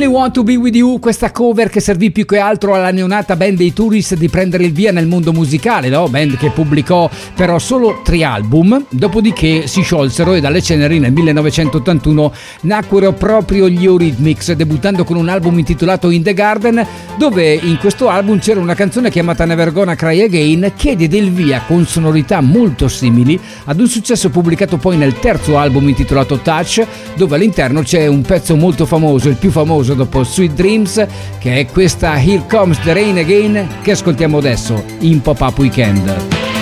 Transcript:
Want to Be With You, questa cover che servì più che altro alla neonata band dei Tourist di prendere il via nel mondo musicale, no? Band che pubblicò però solo 3 album, dopodiché si sciolsero e dalle ceneri nel 1981 nacquero proprio gli Eurythmics, debuttando con un album intitolato In The Garden, dove in questo album c'era una canzone chiamata Never Gonna Cry Again che diede il via con sonorità molto simili ad un successo pubblicato poi nel terzo album intitolato Touch, dove all'interno c'è un pezzo molto famoso, il più famoso dopo Sweet Dreams, che è questa Here Comes the Rain Again, che ascoltiamo adesso in Pop-Up Weekend.